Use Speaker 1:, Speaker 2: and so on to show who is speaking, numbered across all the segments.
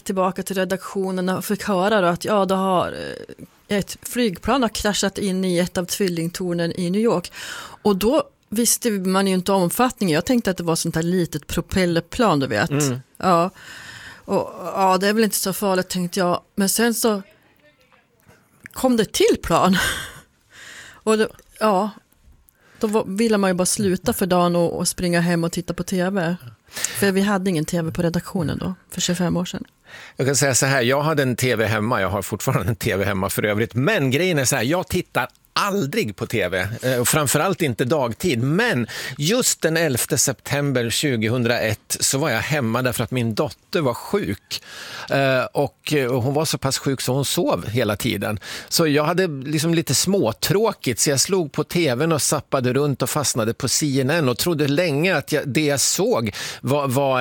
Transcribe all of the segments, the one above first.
Speaker 1: tillbaka till redaktionen och fick höra då att då har ett flygplan har kraschat in i ett av tvillingtornen i New York. Och då visste man ju inte omfattningen. Jag tänkte att det var sånt här litet propellerplan, du vet. Ja. Och det är väl inte så farligt, tänkte jag. Men sen så kom det till plan. Och då ville man ju bara sluta för dagen och springa hem och titta på tv. För vi hade ingen tv på redaktionen då, för 25 år sedan.
Speaker 2: Jag kan säga så här, jag hade en tv hemma, jag har fortfarande en tv hemma för övrigt. Men grejen är så här, jag tittar aldrig på tv, och framförallt inte dagtid, men just den 11 september 2001 så var jag hemma därför att min dotter var sjuk, och hon var så pass sjuk så hon sov hela tiden, så jag hade liksom lite småtråkigt, så jag slog på tvn och zappade runt och fastnade på CNN och trodde länge att det jag såg var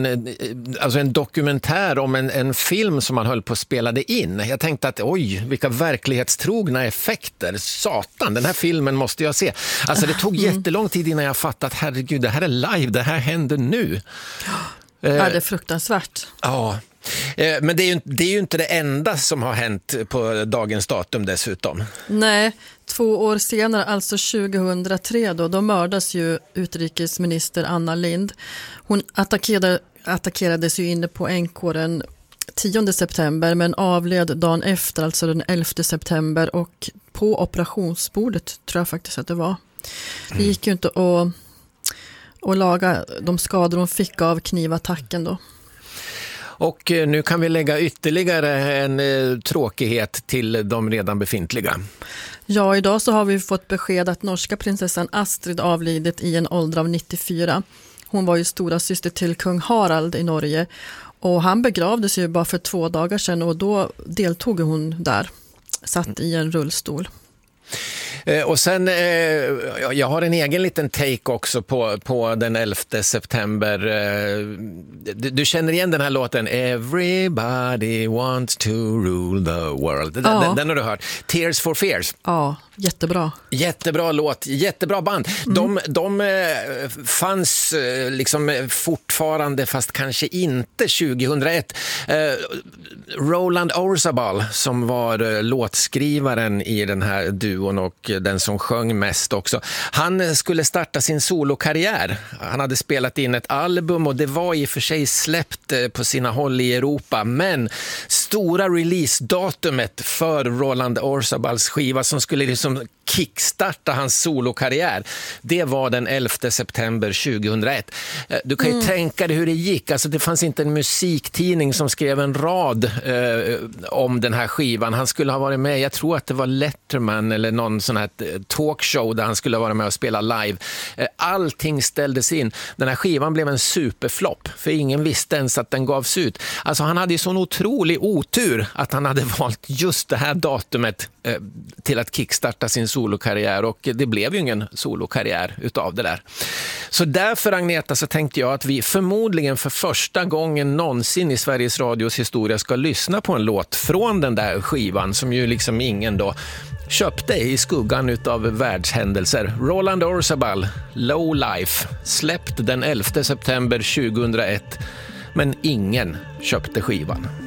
Speaker 2: en dokumentär om en film som man höll på att spelade in. Jag tänkte att oj, vilka verklighetstrogna effekter, satan, den här filmen måste jag se. Alltså det tog jättelång tid innan jag fattade att herregud, det här är live, det här händer nu.
Speaker 1: Ja, det är fruktansvärt.
Speaker 2: Ja, men det är ju inte det enda som har hänt på dagens datum dessutom.
Speaker 1: Nej, 2 år senare, alltså 2003 då mördas ju utrikesminister Anna Lindh. Hon attackerades ju inne på NK den 10 september men avled dagen efter, alltså den 11 september, och på operationsbordet tror jag faktiskt att det var. Det gick ju inte att laga de skador hon fick av knivattacken då.
Speaker 2: Och nu kan vi lägga ytterligare en tråkighet till de redan befintliga.
Speaker 1: Ja, idag så har vi fått besked att norska prinsessan Astrid avlidit i en ålder av 94. Hon var ju stora syster till kung Harald i Norge. Och han begravdes ju bara för 2 dagar sedan och då deltog hon där, satt i en rullstol.
Speaker 2: Och sen, jag har en egen liten take också på den 11 september. Du känner igen den här låten Everybody wants to rule the world. Den har du hört. Tears for Fears.
Speaker 1: Ja, jättebra.
Speaker 2: Jättebra låt, jättebra band. De fanns liksom fortfarande, fast kanske inte 2001. Roland Orzabal, som var låtskrivaren i den här duon och den som sjöng mest också. Han skulle starta sin solokarriär. Han hade spelat in ett album och det var i och för sig släppt på sina håll i Europa, men stora releasedatumet för Roland Orzabals skiva som skulle liksom kickstarta hans solokarriär, det var den 11 september 2001. Du kan ju tänka dig hur det gick. Alltså det fanns inte en musiktidning som skrev en rad om den här skivan. Han skulle ha varit med, jag tror att det var Letterman eller någon sån här talkshow där han skulle ha varit med och spela live. Allting ställdes in. Den här skivan blev en superflopp, för ingen visste ens att den gavs ut. Alltså han hade ju sån otrolig otur att han hade valt just det här datumet till att kickstarta sin solokarriär, och det blev ju ingen solokarriär utav det där. Så därför, Agneta, så tänkte jag att vi förmodligen för första gången någonsin i Sveriges Radios historia ska lyssna på en låt från den där skivan som ju liksom ingen då köpte i skuggan utav världshändelser. Roland Orzabal, Low Life, släppt den 11 september 2001, men ingen köpte skivan.